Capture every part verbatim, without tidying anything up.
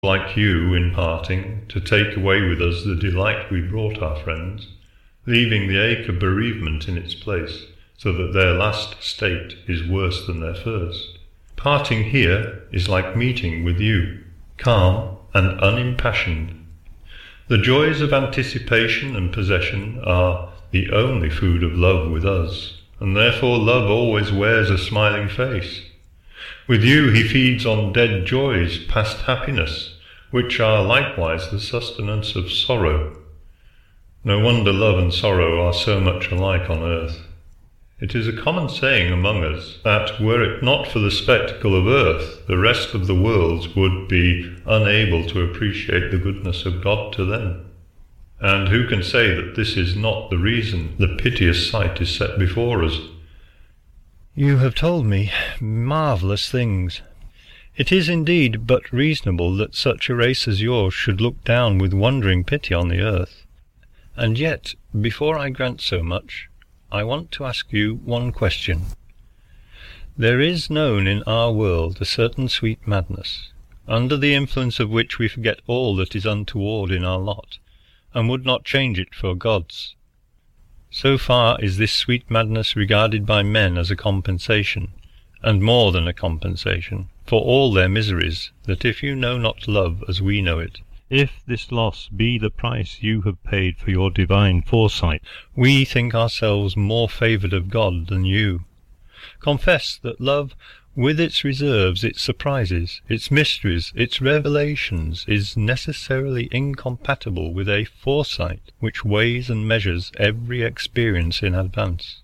like you in parting, to take away with us the delight we brought our friends, leaving the ache of bereavement in its place, so that their last state is worse than their first. Parting here is like meeting with you, calm and unimpassioned. The joys of anticipation and possession are the only food of love with us, and therefore love always wears a smiling face. With you he feeds on dead joys, past happiness, which are likewise the sustenance of sorrow. No wonder love and sorrow are so much alike on earth. It is a common saying among us that were it not for the spectacle of earth, the rest of the worlds would be unable to appreciate the goodness of God to them. And who can say that this is not the reason the piteous sight is set before us? You have told me marvellous things. It is indeed but reasonable that such a race as yours should look down with wondering pity on the earth. And yet, before I grant so much, I want to ask you one question. There is known in our world a certain sweet madness, under the influence of which we forget all that is untoward in our lot, and would not change it for God's. So far is this sweet madness regarded by men as a compensation, and more than a compensation, for all their miseries, that if you know not love as we know it, if this loss be the price you have paid for your divine foresight, we think ourselves more favoured of God than you. Confess that love, with its reserves, its surprises, its mysteries, its revelations, is necessarily incompatible with a foresight which weighs and measures every experience in advance.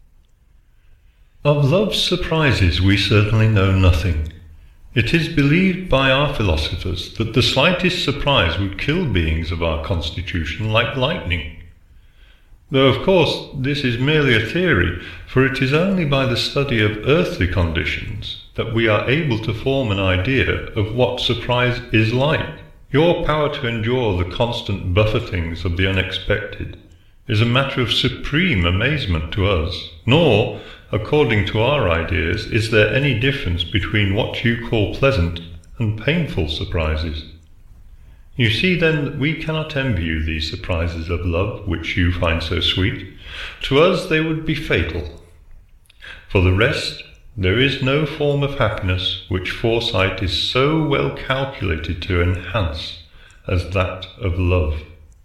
Of love's surprises we certainly know nothing. It is believed by our philosophers that the slightest surprise would kill beings of our constitution like lightning. Though of course this is merely a theory, for it is only by the study of earthly conditions that we are able to form an idea of what surprise is like. Your power to endure the constant buffetings of the unexpected is a matter of supreme amazement to us, nor, according to our ideas, is there any difference between what you call pleasant and painful surprises. You see then that we cannot envy you these surprises of love which you find so sweet. To us they would be fatal. For the rest, there is no form of happiness which foresight is so well calculated to enhance as that of love.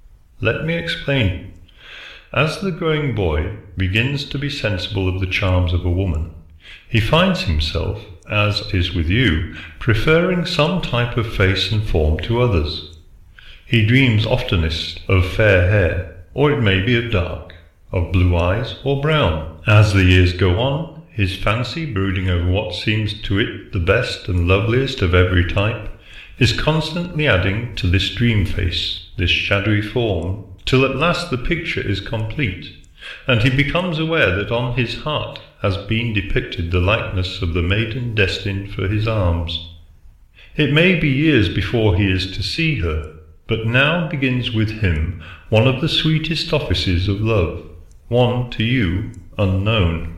Let me explain. As the growing boy begins to be sensible of the charms of a woman, he finds himself, as is with you, preferring some type of face and form to others. He dreams oftenest of fair hair, or it may be of dark, of blue eyes or brown. As the years go on, his fancy, brooding over what seems to it the best and loveliest of every type, is constantly adding to this dream face, this shadowy form, till at last the picture is complete, and he becomes aware that on his heart has been depicted the likeness of the maiden destined for his arms. It may be years before he is to see her, but now begins with him one of the sweetest offices of love, one to you unknown.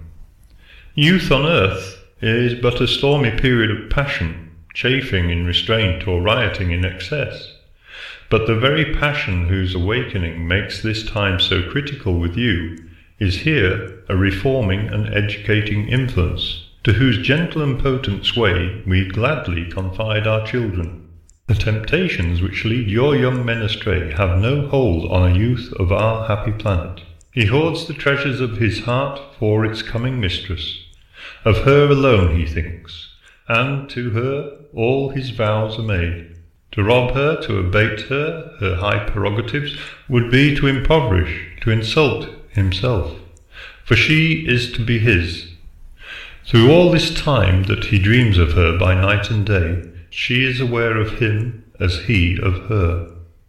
Youth on earth is but a stormy period of passion, chafing in restraint or rioting in excess. But the very passion whose awakening makes this time so critical with you is here a reforming and educating influence, to whose gentle and potent sway we gladly confide our children. The temptations which lead your young men astray have no hold on a youth of our happy planet. He hoards the treasures of his heart for its coming mistress. Of her alone he thinks, and to her all his vows are made. To rob her, to abate her, her high prerogatives, would be to impoverish, to insult himself, for she is to be his. Through all this time that he dreams of her by night and day, she is aware of him as he of her.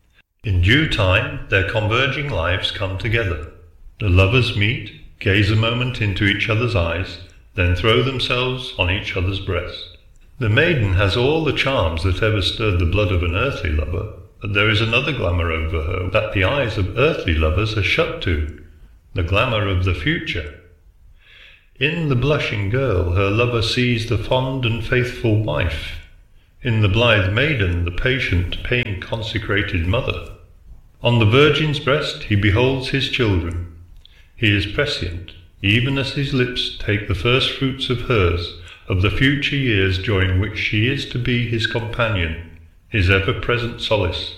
In due time their converging lives come together. The lovers meet, gaze a moment into each other's eyes, then throw themselves on each other's breast. The maiden has all the charms that ever stirred the blood of an earthly lover, but there is another glamour over her that the eyes of earthly lovers are shut to, the glamour of the future. In the blushing girl her lover sees the fond and faithful wife. in the blithe maiden, the patient, pain-consecrated mother. On the Virgin's breast he beholds his children. He is prescient, even as his lips take the first fruits of hers, of the future years during which she is to be his companion, his ever-present solace.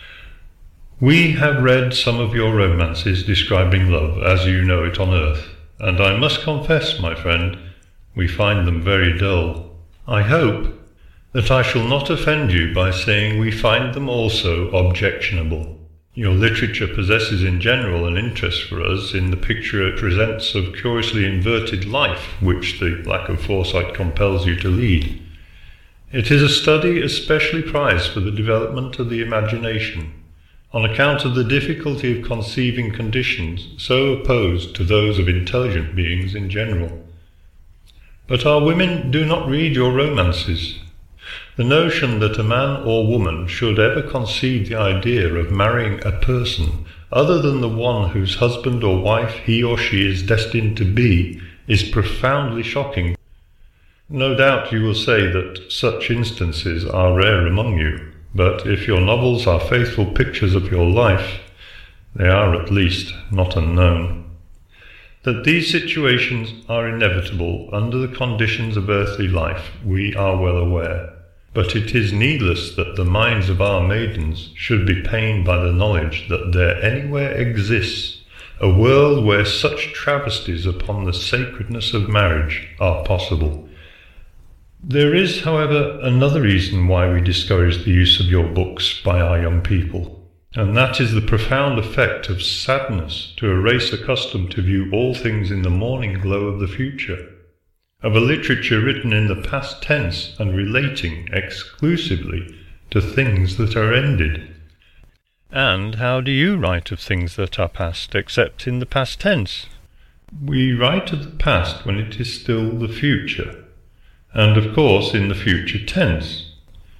We have read some of your romances describing love as you know it on earth, and I must confess, my friend, we find them very dull. I hope that I shall not offend you by saying we find them also objectionable. Your literature possesses in general an interest for us in the picture it presents of curiously inverted life which the lack of foresight compels you to lead. It is a study especially prized for the development of the imagination, on account of the difficulty of conceiving conditions so opposed to those of intelligent beings in general. But our women do not read your romances. The notion that a man or woman should ever conceive the idea of marrying a person other than the one whose husband or wife he or she is destined to be is profoundly shocking. No doubt you will say that such instances are rare among you, but if your novels are faithful pictures of your life, they are at least not unknown. That these situations are inevitable under the conditions of earthly life, we are well aware, but it is needless that the minds of our maidens should be pained by the knowledge that there anywhere exists a world where such travesties upon the sacredness of marriage are possible. There is, however, another reason why we discourage the use of your books by our young people, and that is the profound effect of sadness to a race accustomed to view all things in the morning glow of the future, of a literature written in the past tense and relating exclusively to things that are ended. And how do you write of things that are past, except in the past tense? We write of the past when it is still the future, and of course in the future tense.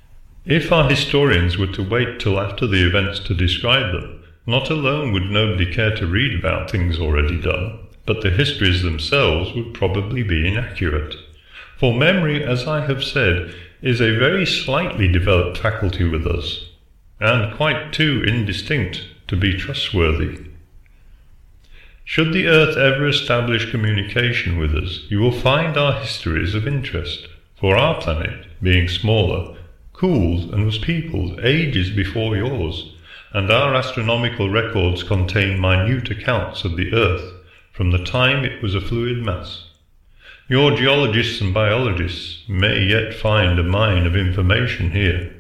If our historians were to wait till after the events to describe them, not alone would nobody care to read about things already done, but the histories themselves would probably be inaccurate. For memory, as I have said, is a very slightly developed faculty with us, and quite too indistinct to be trustworthy. Should the earth ever establish communication with us, you will find our histories of interest, for our planet, being smaller, cooled and was peopled ages before yours, and our astronomical records contain minute accounts of the earth from the time it was a fluid mass. Your geologists and biologists may yet find a mine of information here.